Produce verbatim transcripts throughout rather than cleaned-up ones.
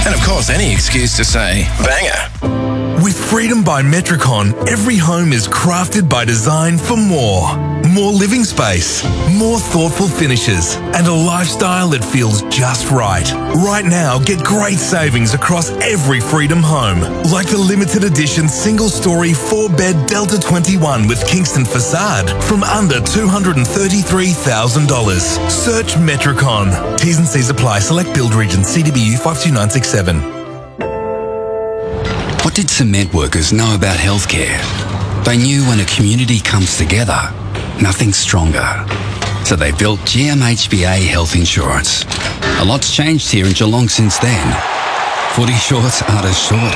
And of course, any excuse to say, banger. With Freedom by Metricon, every home is crafted by design for more. More living space, more thoughtful finishes, and a lifestyle that feels just right. Right now, get great savings across every Freedom home, like the limited edition single-story four-bed Delta twenty-one with Kingston facade from under two hundred thirty-three thousand dollars. Search Metricon. T's and C's apply. Select build region. C D B U five two nine six seven. What did cement workers know about healthcare? They knew when a community comes together, nothing's stronger. So they built G M H B A Health Insurance. A lot's changed here in Geelong since then. Footy shorts aren't as short.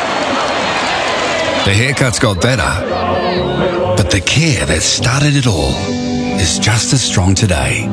The haircuts got better. But the care that started it all is just as strong today.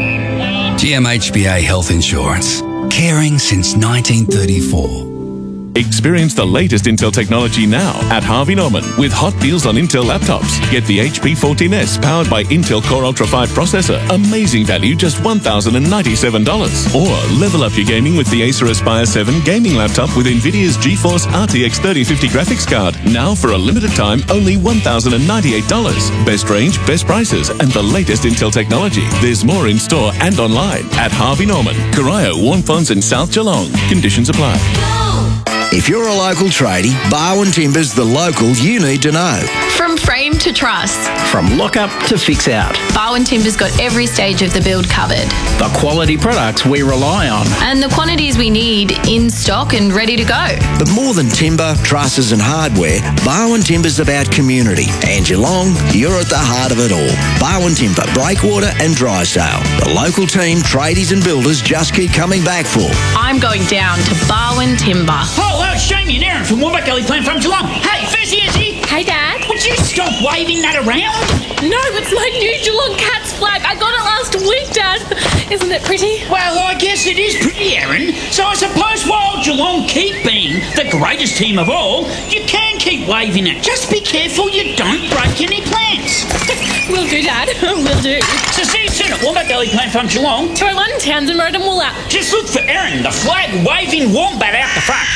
G M H B A Health Insurance. Caring since nineteen thirty-four. Experience the latest Intel technology now at Harvey Norman with hot deals on Intel laptops. Get the H P fourteen S powered by Intel Core Ultra five processor. Amazing value, just one thousand ninety-seven dollars. Or level up your gaming with the Acer Aspire seven gaming laptop with NVIDIA's GeForce R T X thirty fifty graphics card. Now for a limited time, only one thousand ninety-eight dollars. Best range, best prices, and the latest Intel technology. There's more in store and online at Harvey Norman, Corio, Warnfons and South Geelong. Conditions apply. If you're a local tradie, Barwon Timber's the local you need to know. From frame to truss. From lock-up to fix-out. Barwon Timber's got every stage of the build covered. The quality products we rely on. And the quantities we need in stock and ready to go. But more than timber, trusses and hardware, Barwon Timber's about community. And Geelong, you're at the heart of it all. Barwon Timber, Breakwater and Drysdale. The local team, tradies and builders just keep coming back for. I'm going down to Barwon Timber. Oh, well, it's Jamie and Aaron from Wombat Gully Plant from Geelong. Hey, Fizzy, is he? Hey, Dad. Would you stop waving that around? No, it's my new Geelong Cats flag. I got it last week, Dad. Isn't it pretty? Well, I guess it is pretty, Aaron. So I suppose while Geelong keep being the greatest team of all, you can keep waving it. Just be careful you don't break any plants. Will do, Dad. Will do. So see you soon at Wombat Gully Plant from Geelong. To our London Townsend Road and Woolap. Just look for Aaron, the flag-waving wombat out the front.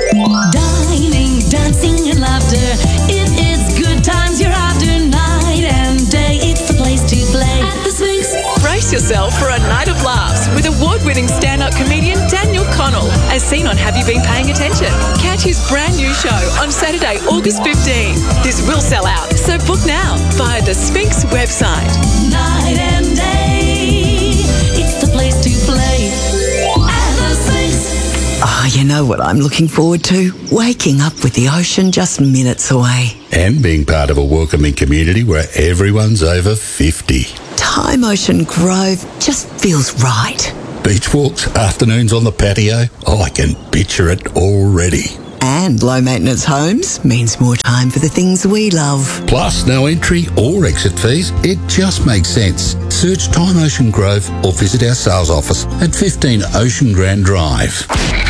Dining, dancing and laughter. It is good times you're after. Night and day, it's the place to play at the Sphinx. Brace yourself for a night of laughs with award-winning stand-up comedian Daniel Connell, as seen on Have You Been Paying Attention? Catch his brand new show on Saturday, August fifteenth. This will sell out, so book now via the Sphinx website. Night and day, it's the place to play at the Sphinx. Oh, you know what I'm looking forward to? Waking up with the ocean just minutes away. And being part of a welcoming community where everyone's over fifty. Time Ocean Grove just feels right. Beach walks, afternoons on the patio. Oh, I can picture it already. And low maintenance homes means more time for the things we love. Plus, no entry or exit fees. It just makes sense. Search Time Ocean Grove or visit our sales office at fifteen Ocean Grand Drive.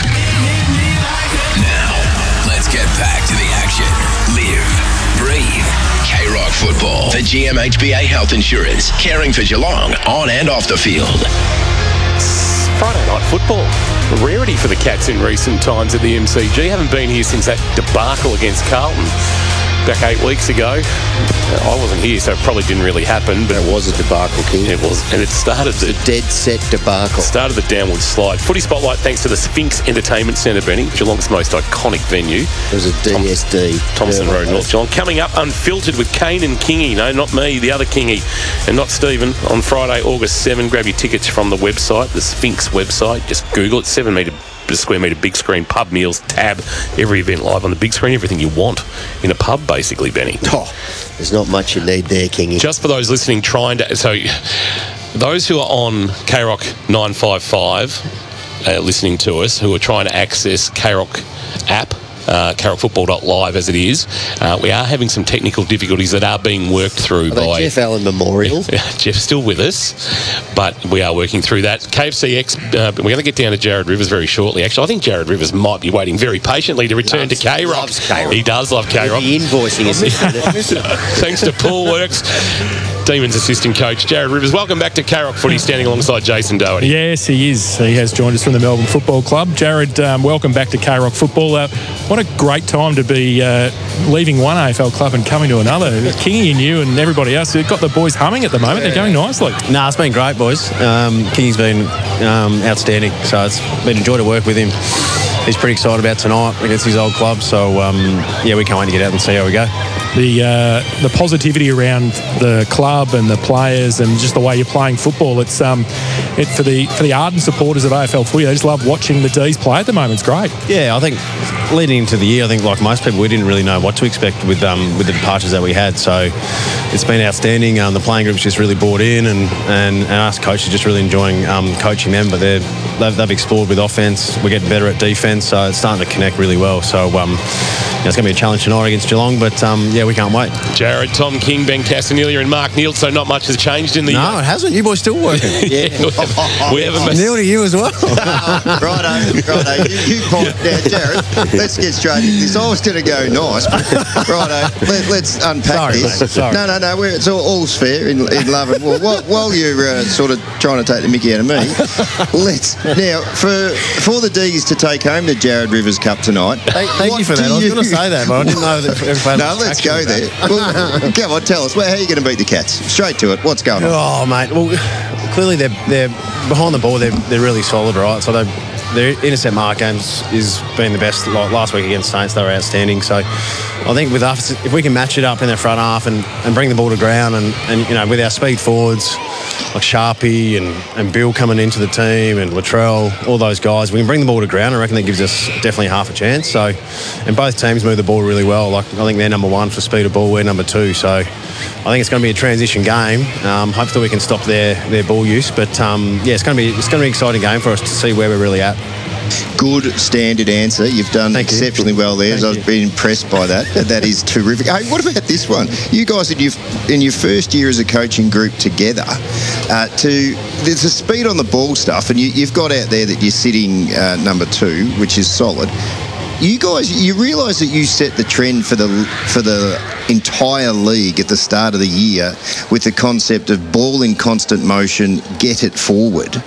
Now, let's get back to the action. Live, breathe, K-Rock football. The G M H B A Health Insurance. Caring for Geelong on and off the field. Friday night football. A rarity for the Cats in recent times at the M C G. Haven't been here since that debacle against Carlton back eight weeks ago. I wasn't here, so it probably didn't really happen. But it was a debacle, King. It was, and it started the dead set debacle. Started the downward slide. Footy Spotlight thanks to the Sphinx Entertainment Centre, Benny, Geelong's most iconic venue. It was a D S D. Thompson Road, North Geelong. Coming up, Unfiltered with Kane and Kingy. No, not me, the other Kingy, and not Stephen. On Friday, August seventh. Grab your tickets from the website, the Sphinx website. Just Google it. Seven metre. Square metre big screen, pub meals, tab, every event live on the big screen, everything you want in a pub, basically, Benny. Oh, there's not much you need there, Kingy. Just for those listening, trying to, so those who are on K Rock nine five five uh, listening to us, who are trying to access K Rock app uh, carrot football dot live as it is. Uh, we are having some technical difficulties that are being worked through Are by... they Jeff Allen Memorial. Jeff's still with us, but we are working through that. K F C X, uh, we're going to get down to Jared Rivers very shortly. Actually, I think Jared Rivers might be waiting very patiently to return Loves- to K-Rock. loves K-Rock. He does love K-Rock. The invoicing is Thanks to Pool Works. Demons assistant coach Jared Rivers. Welcome back to K-Rock Footy, standing alongside Jason Doherty. Yes, he is. He has joined us from the Melbourne Football Club. Jared, um, welcome back to K-Rock Football. Uh, what a great time to be uh, leaving one A F L club and coming to another. Kingy and you and everybody else, you've got the boys humming at the moment. They're going nicely. No, it's been great, boys. Um, Kingy's been um, outstanding, so it's been a joy to work with him. He's pretty excited about tonight against his old club, so um, yeah, we can't wait to get out and see how we go. The uh, the positivity around the club and the players and just the way you're playing football, it's um, it for the for the ardent supporters of A F L footy, they just love watching the D's play at the moment. It's great. Yeah, I think leading into the year, I think like most people, we didn't really know what to expect with um, with the departures that we had. So it's been outstanding. Um, the playing group's just really bought in, and and, and us coaches just really enjoying um, coaching them. But they're they've, they've explored with offense. We're getting better at defense, so it's starting to connect really well. So um, yeah, it's going to be a challenge tonight against Geelong, but um, yeah, we can't wait. Jared, Tom King, Ben Castanelia and Mark Neal, so not much has changed in the... No, it hasn't. You boys still working. Yeah. we have a... Neil to you as well. Righto, righto. You, you point now, Jared. Let's get straight into this. I was going to go nice, but righto. Let, let's unpack Sorry, this. mate, sorry. No, no, no. We're, it's all, all's fair in, in love and war. While, while you're uh, sort of trying to take the mickey out of me, let's now for for the D's to take home the Jared Rivers Cup tonight. Thank, thank what you for do that. I was you- going to say that, but I didn't know that. everyone No, was let's actually go there. Well, come on, tell us. Well, how are you going to beat the Cats? Straight to it. What's going on? Oh, mate. Well, clearly they're they're behind the ball. They're they're really solid, right? So they their intercept mark games is been the best. Like last week against Saints, they were outstanding. So I think with us, if we can match it up in their front half and, and bring the ball to ground, and, and you know with our speed forwards like Sharpie and, and Bill coming into the team and Latrell, all those guys, we can bring the ball to ground. I reckon that gives us definitely half a chance. So, and both teams move the ball really well. Like I think they're number one for speed of ball, we're number two. So I think it's going to be a transition game. Um, hopefully we can stop their, their ball use. But um, yeah, it's going to be it's going to be an exciting game for us to see where we're really at. Good standard answer. You've done Thank you. exceptionally well there. Thank I've been impressed by that. That is terrific. Hey, what about this one? You guys, in your, in your first year as a coaching group together, uh, to there's a speed on the ball stuff, and you, you've got out there that you're sitting uh, number two, which is solid. You guys, you realise that you set the trend for the for the entire league at the start of the year with the concept of ball in constant motion, get it forward.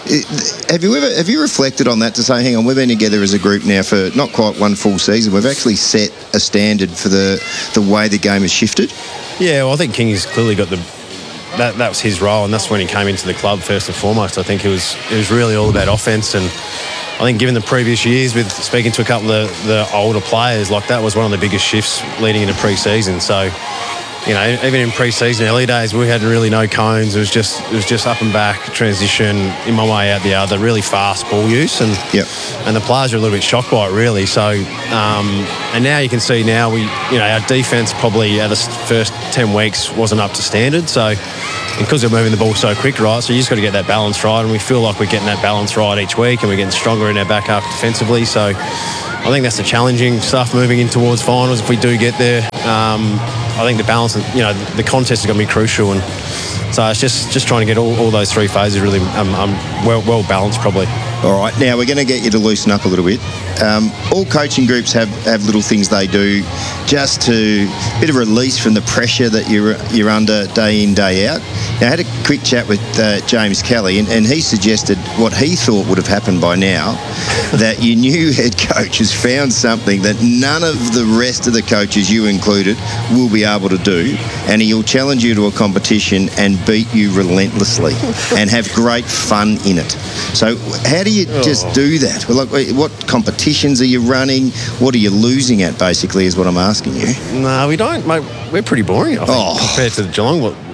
It, have you ever have you reflected on that to say, hang on, we've been together as a group now for not quite one full season. We've actually set a standard for the the way the game has shifted. Yeah, well, I think Kingy's clearly got the that that was his role, and that's when he came into the club first and foremost. I think it was it was really all about offense, and I think given the previous years with speaking to a couple of the, the older players, like that was one of the biggest shifts leading into pre-season. So, you know, even in pre-season early days, we had really no cones. It was just it was just up and back transition, in one way out the other, really fast ball use, and yep. and the players are a little bit shocked by it, really. So, um, and now you can see now we, you know, our defence probably at the first ten weeks wasn't up to standard. So, because we're moving the ball so quick, right? So you just got to get that balance right, and we feel like we're getting that balance right each week, and we're getting stronger in our back half defensively. So, I think that's the challenging stuff moving in towards finals if we do get there. Um, I think the balance, you know, the contest is going to be crucial, and so it's just just trying to get all, all those three phases really um, um, well well balanced, probably. All right, now we're going to get you to loosen up a little bit. Um, all coaching groups have, have little things they do just to bit of release from the pressure that you're you're under day in, day out. Now, I had a quick chat with uh, James Kelly, and, and he suggested what he thought would have happened by now, that your new head coach has found something that none of the rest of the coaches, you included, will be able to do, and he'll challenge you to a competition and beat you relentlessly and have great fun in it. So how do you just do that? Well, like, what competitions are you running? What are you losing at, basically, is what I'm asking you. No, we don't, mate. We're pretty boring, I think, Oh. compared to Geelong, what, what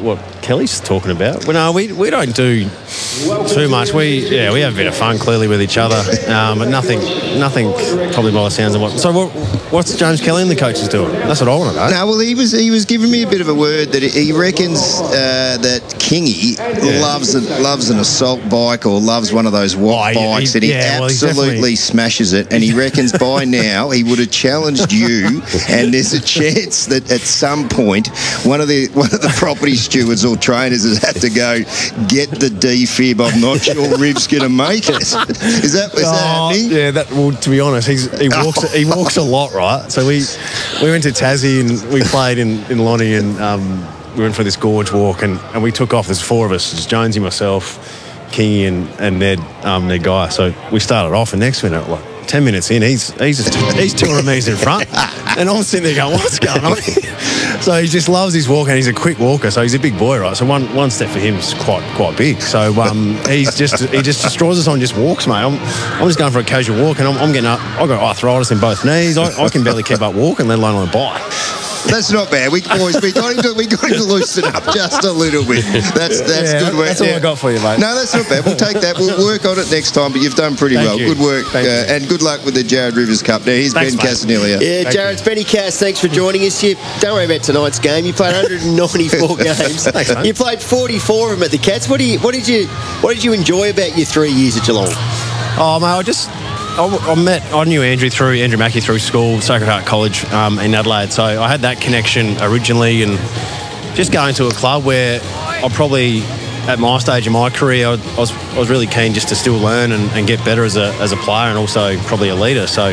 Kelly's talking about. Well, no, we we don't do too much. We yeah, we have a bit of fun clearly with each other, um, but nothing nothing probably by the sounds of what. So what what's James Kelly and the coaches doing? That's what I want to know. No, well, he was he was giving me a bit of a word that he reckons uh, that Kingy yeah. loves a, loves an assault bike or loves one of those white oh, bikes, he, and he yeah, well, absolutely smashes it. And he reckons by now he would have challenged you, and there's a chance that at some point one of the one of the property stewards or trainers has had to go get the defib. I'm not sure Riv's going to make it. Is that is that oh, happening? Yeah, that. Well, to be honest, he's he walks oh. he walks a lot, right? So we we went to Tassie and we played in in Lonnie and. Um, we went for this gorge walk and, and we took off. There's four of us. It's Jonesy, myself, Kingy and, and Ned, um, Ned Guy. So we started off and next minute, like ten minutes in, he's he's just, he's two hundred metres in front. And I'm sitting there going, what's going on? So he just loves his walk and he's a quick walker. So he's a big boy, right? So one one step for him is quite quite big. So um, he's just he just destroys us on just walks, mate. I'm, I'm just going for a casual walk and I'm, I'm getting up. I've got arthritis in both knees. I, I can barely keep up walking, let alone on a bike. That's not bad. We boys, we got him to we got him to loosen up just a little bit. That's that's yeah, good work. That's all yeah. I got for you, mate. No, that's not bad. We'll take that. We'll work on it next time. But you've done pretty Thank well. You. Good work, uh, and good luck with the Jared Rivers Cup. Now here's Thanks, Ben Casanillia. Yeah, Thank Jared, it's Benny Cass. Thanks for joining us. You don't worry about tonight's game. You played one hundred ninety-four games. Thanks, mate. You played forty-four of them at the Cats. What do you what did you what did you enjoy about your three years at Geelong? Oh, mate, I just. I, I met, I knew Andrew through, Andrew Mackey through school, Sacred Heart College um, in Adelaide. So I had that connection originally and just going to a club where I probably, at my stage in my career, I was, I was really keen just to still learn and, and get better as a, as a player and also probably a leader. So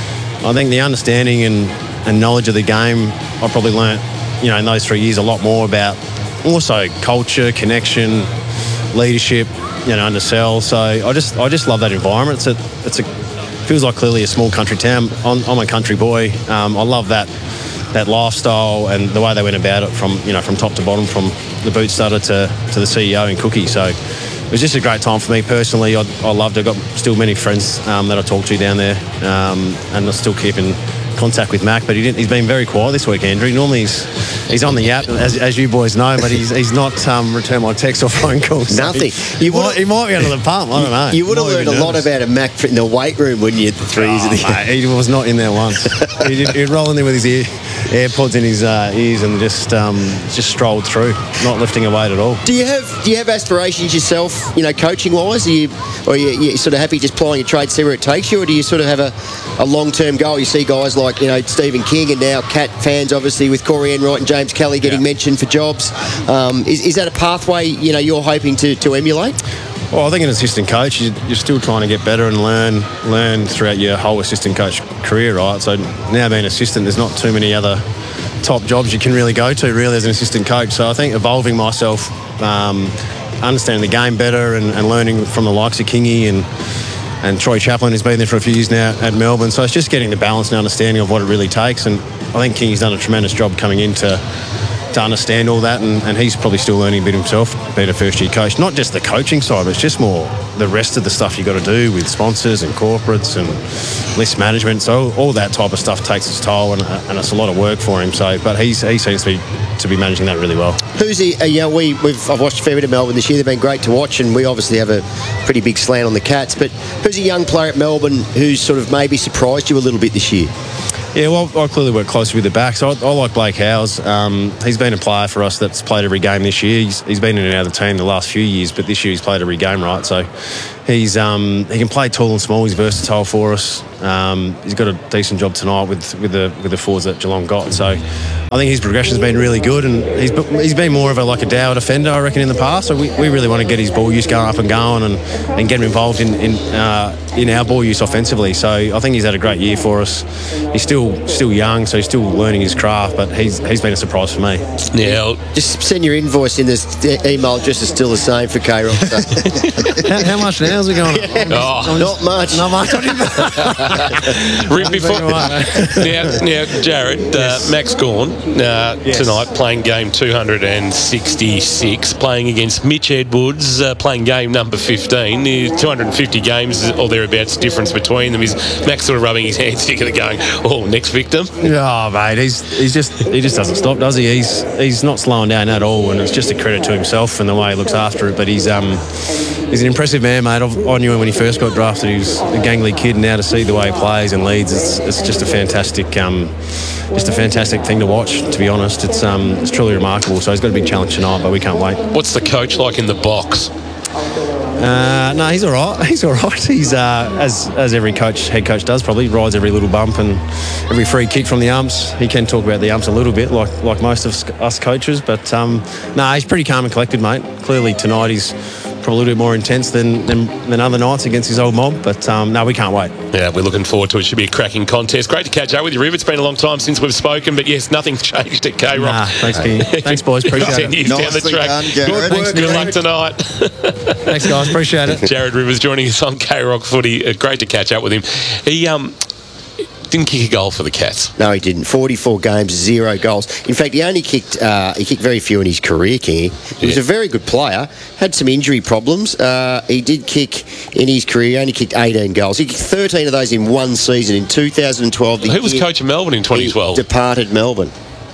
I think the understanding and, and knowledge of the game, I probably learnt, you know, in those three years a lot more about also culture, connection, leadership, you know, undersell. So I just I just love that environment. It's a, it's a feels like clearly a small country town. I'm, I'm a country boy. Um, I love that that lifestyle and the way they went about it from you know from top to bottom, from the boot starter to, to the C E O and Cookie. So it was just a great time for me personally. I, I loved it. I've got still many friends um, that I talk to down there, um, and I still keep in contact with Mac, but he didn't, he's been very quiet this week, Andrew. Normally he's he's on the app, as, as you boys know, but he's he's not um, returned my text or phone calls. So Nothing. He, might, he might be under the pump. I don't know. You would have learned a lot about a Mac in the weight room, wouldn't you, at the three years oh, of the mate, he was not in there once. he did, he'd roll in there with his ear, AirPods in his uh, ears and just um, just strolled through, not lifting a weight at all. Do you have do you have aspirations yourself, you know, coaching wise? Are you or are you, you sort of happy just plying your trade, see where it takes you, or do you sort of have a, a long term goal? You see guys like, you know, Stephen King and now Cat fans obviously with Corey Enright and James Kelly getting yeah. mentioned for jobs. Um, is, is that a pathway, you know, you're hoping to, to emulate? Well, I think an assistant coach, you're still trying to get better and learn learn throughout your whole assistant coach career, right? So now being assistant, there's not too many other top jobs you can really go to, really, as an assistant coach. So I think evolving myself, um, understanding the game better and, and learning from the likes of Kingy and and Troy Chaplin has been there for a few years now at Melbourne. So it's just getting the balance and understanding of what it really takes. And I think Kingy's done a tremendous job coming in to, to understand all that. And, and he's probably still learning a bit himself, being a first-year coach. Not just the coaching side, but it's just more the rest of the stuff you got to do with sponsors and corporates and list management. So all that type of stuff takes its toll, and, and it's a lot of work for him. So, but he's, he seems to be to be managing that really well. Who's he? Uh, yeah, we we've I've watched a fair bit of Melbourne this year. They've been great to watch, and we obviously have a pretty big slant on the Cats. But who's a young player at Melbourne who's sort of maybe surprised you a little bit this year? Yeah, well, I clearly work closely with the backs. I, I like Blake Howes. Um, he's been a player for us that's played every game this year. He's, he's been in and out of the team the last few years, but this year he's played every game, right? So he's um, he can play tall and small. He's versatile for us. Um, he's got a decent job tonight with with the with the forwards that Geelong got. So I think his progression's been really good, and he's he's been more of a like a dour defender, I reckon, in the past. So we, we really want to get his ball use going up and going, and, and get him involved in in, uh, in our ball use offensively. So I think he's had a great year for us. He's still still young, so he's still learning his craft, but he's he's been a surprise for me. Yeah, just send your invoice in. This email address is still the same for K-Rock. So. how, how much now is it going? Yeah. Oh. Not much. Not much. Rick, before, now, now, Jared, Yes. uh, Max Gawn uh, Yes. tonight playing game two hundred sixty-six, playing against Mitch Edwards, uh, playing game number fifteen. The two hundred fifty games or thereabouts difference between them. Is Max sort of rubbing his hands together, going, "Oh, next victim." Oh, mate, he's he's just he just doesn't stop, does he? He's he's not slowing down at all, and it's just a credit to himself and the way he looks after it. But he's um he's an impressive man, mate. I've, I knew him when he first got drafted. He was a gangly kid, and now to see the way he plays and leads, it's it's just a fantastic um just a fantastic thing to watch. To be honest, it's um it's truly remarkable. So he's got a big challenge tonight, but we can't wait. What's the coach like in the box? Uh, no, he's all right. He's all right. He's uh, as as every coach, head coach does probably, rides every little bump and every free kick from the umps. He can talk about the umps a little bit, like like most of us coaches. But um, no, he's pretty calm and collected, mate. Clearly tonight he's probably a little bit more intense than than, than other nights against his old mob. But um, no, we can't wait. Yeah, we're looking forward to it. Should be a cracking contest. Great to catch up with you, Riv. It's been a long time since we've spoken, but yes, nothing's changed at K Rock. Nah, thanks, King. Thanks, boys. Appreciate Ten it. years down the Nicely track. done, Jared. Good Thanks, work. Good luck Jared. tonight. Thanks, guys. Appreciate it. Jared Rivers joining us on K Rock Footy. Uh, great to catch up with him. He um didn't kick a goal for the Cats. No, he didn't. forty-four games, zero goals. In fact, he only kicked uh, he kicked very few in his career, King. He was Yeah. a very good player, had some injury problems. Uh, he did kick in his career, he only kicked eighteen goals. He kicked thirteen of those in one season in two thousand twelve. Who was coach of Melbourne in twenty twelve? He departed Melbourne.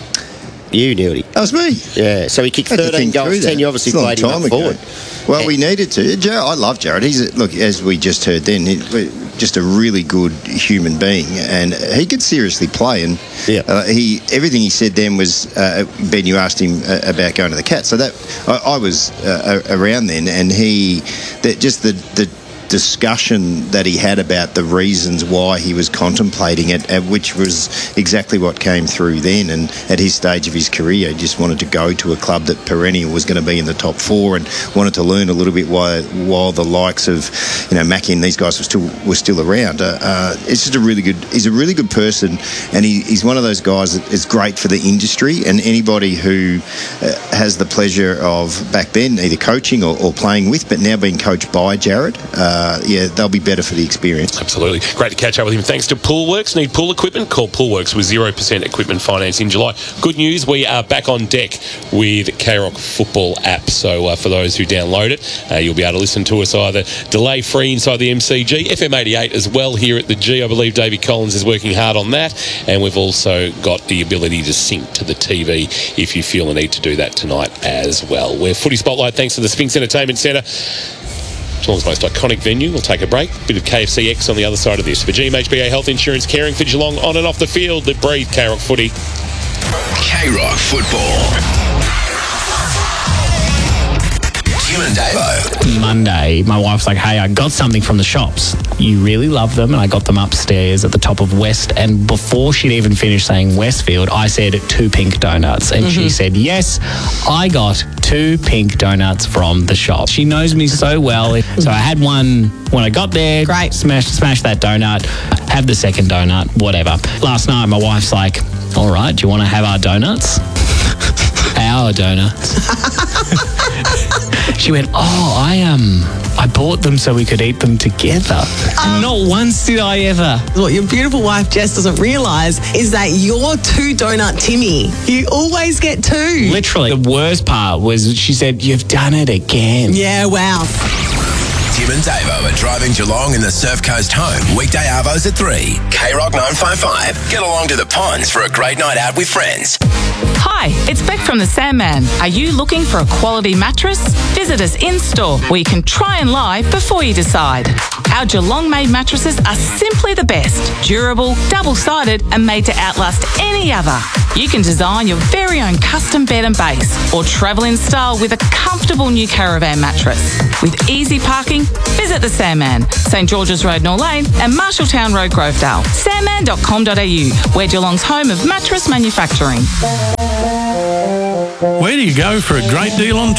You knew it. That was me. Yeah, so he kicked Had to thirteen think through goals, that. ten. You obviously It's a long played him time up ago. forward. Well, we needed to. Jared, I love Jared. He's a, look, as we just heard then, he, just a really good human being, and he could seriously play. And yeah. uh, he everything he said then was uh, Ben. You asked him uh, about going to the Cats, so that I, I was uh, around then, and he that just the the. discussion that he had about the reasons why he was contemplating it, uh, which was exactly what came through then. And at his stage of his career, he just wanted to go to a club that perennial was going to be in the top four, and wanted to learn a little bit while while the likes of, you know, Mackie and these guys were still were still around. Uh, uh, it's just a really good. He's a really good person, and he, he's one of those guys that is great for the industry. And anybody who uh, has the pleasure of back then either coaching or, or playing with, but now being coached by Jared. Uh, Uh, yeah, they'll be better for the experience. Absolutely. Great to catch up with him. Thanks to Poolworks. Need pool equipment? Call Poolworks with zero percent equipment finance in July. Good news, we are back on deck with K Rock Football app. So uh, for those who download it, uh, you'll be able to listen to us either delay-free inside the M C G, F M eighty-eight as well here at the G. I believe Davey Collins is working hard on that. And we've also got the ability to sync to the T V if you feel the need to do that tonight as well. We're Footy Spotlight thanks to the Sphinx Entertainment Centre, Geelong's most iconic venue. We'll take a break. Bit of K F C X on the other side of this. For G M H B A Health Insurance, caring for Geelong on and off the field. Live, breathe, K Rock Footy. K Rock Football. Tim and Davo. Monday, my wife's like, hey, I got something from the shops. You really love them. And I got them upstairs at the top of West. And before she'd even finished saying Westfield, I said two pink donuts. And she said, yes, I got two pink donuts from the shop. She knows me so well. So I had one when I got there. Great. Smash, smash that donut. Have the second donut, whatever. Last night, my wife's like, all right, do you want to have our donuts? Our donuts. She went, oh, I um, I bought them so we could eat them together. Um, Not once did I ever. What your beautiful wife Jess doesn't realise is that you're two donut Timmy. You always get two. Literally, the worst part was she said, you've done it again. Yeah, wow. Tim and Davo are driving Geelong in the Surf Coast home. Weekday arvos at three. K Rock nine five five. Get along to the ponds for a great night out with friends. Hi, it's Beck from the Sandman. Are you looking for a quality mattress? Visit us in-store where you can try and lie before you decide. Our Geelong-made mattresses are simply the best. Durable, double-sided and made to outlast any other. You can design your very own custom bed and base or travel in style with a comfortable new caravan mattress. With easy parking, visit the Sandman, St George's Road, North Lane and Marshalltown Road, Grovedale. sandman dot com dot a u, where Geelong's home of mattress manufacturing. Where do you go for a great deal on